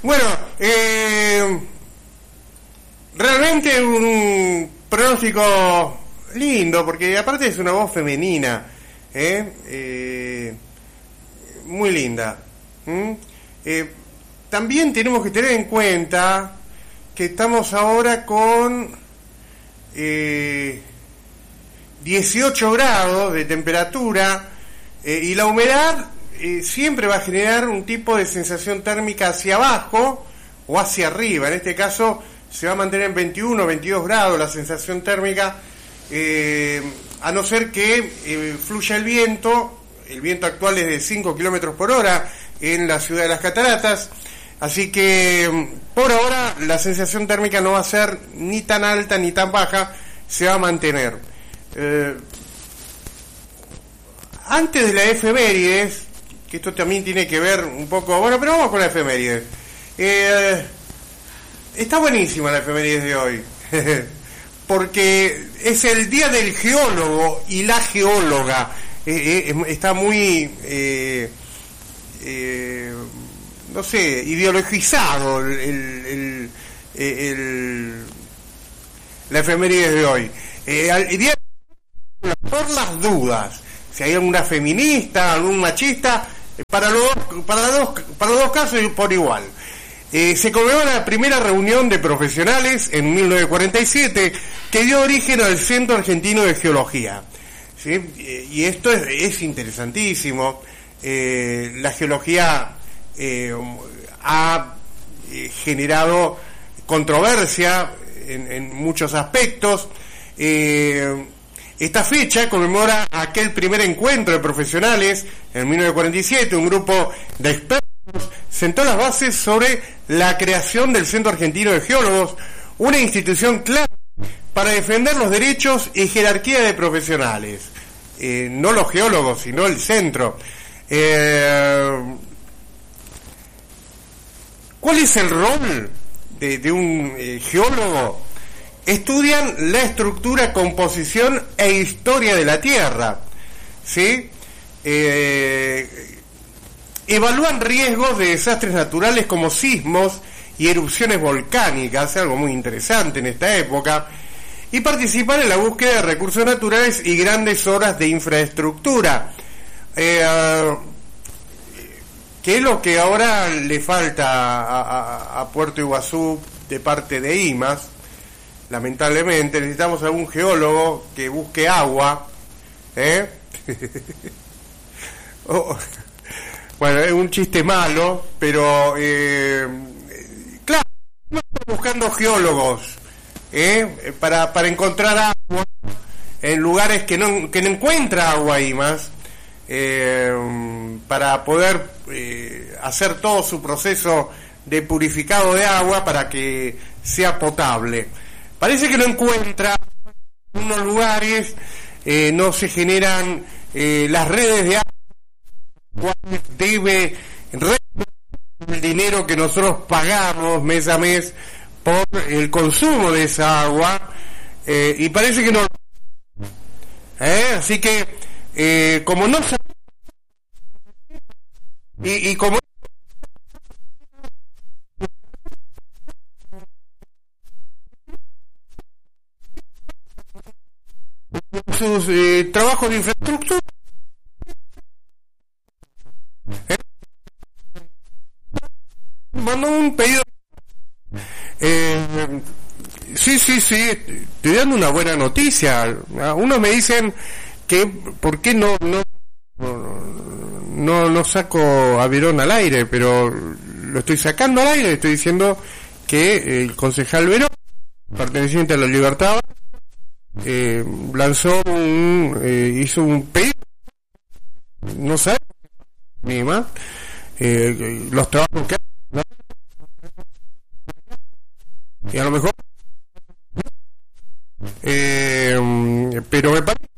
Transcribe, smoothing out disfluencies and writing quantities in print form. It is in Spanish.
Bueno, realmente un pronóstico lindo, porque aparte es una voz femenina, muy linda. También tenemos que tener en cuenta que estamos ahora con 18 grados de temperatura, y la humedad siempre va a generar un tipo de sensación térmica hacia abajo o hacia arriba. En este caso se va a mantener en 21, 22 grados la sensación térmica, a no ser que fluya el viento. El viento actual es de 5 kilómetros por hora en la ciudad de Las Cataratas, así que por ahora la sensación térmica no va a ser ni tan alta ni tan baja, se va a mantener. Antes de la efemérides, que esto también tiene que ver un poco, bueno, pero vamos con la efemérides. Está buenísima la efemérides de hoy, porque es el día del geólogo y la geóloga. Está muy, no sé, ideologizado la efemérides de hoy. El día por las dudas, si hay alguna feminista, algún machista, para los dos casos por igual. Se conmemora la primera reunión de profesionales en 1947 que dio origen al Centro Argentino de Geología. ¿Sí? Y esto es interesantísimo. La geología ha generado controversia en muchos aspectos. Esta fecha conmemora aquel primer encuentro de profesionales en 1947. Un grupo de expertos sentó las bases sobre la creación del Centro Argentino de Geólogos, una institución clave para defender los derechos y jerarquía de profesionales. No los geólogos, sino el centro. ¿Cuál es el rol de un geólogo? Estudian la estructura, composición e historia de la Tierra, ¿sí? Evalúan riesgos de desastres naturales como sismos y erupciones volcánicas, algo muy interesante en esta época, y participan en la búsqueda de recursos naturales y grandes obras de infraestructura, que es lo que ahora le falta a Puerto Iguazú de parte de IMAS. Lamentablemente necesitamos algún geólogo que busque agua, bueno, es un chiste malo, pero claro, estamos buscando geólogos para encontrar agua en lugares que no encuentra agua IMAS, para poder hacer todo su proceso de purificado de agua para que sea potable. Parece que no encuentra en unos lugares, no se generan las redes de agua, debe el dinero que nosotros pagamos mes a mes por el consumo de esa agua, y parece que no. Así que, como no sabemos, y como sus trabajos de infraestructura, mandó un pedido. Sí, estoy dando una buena noticia. Unos me dicen que ¿por qué no saco a Verón al aire? Pero lo estoy sacando al aire. Estoy diciendo que el concejal Verón, perteneciente a La Libertad, lanzó hizo un pedido, no sé ni más, los trabajos que ¿no? Y a lo mejor pero me parece